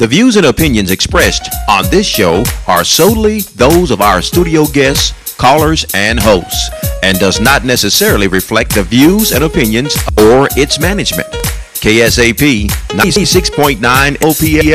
The views and opinions expressed on this show are solely those of our studio guests, callers, and hosts, and does not necessarily reflect the views and opinions or its management. KSAP 96.9 OPL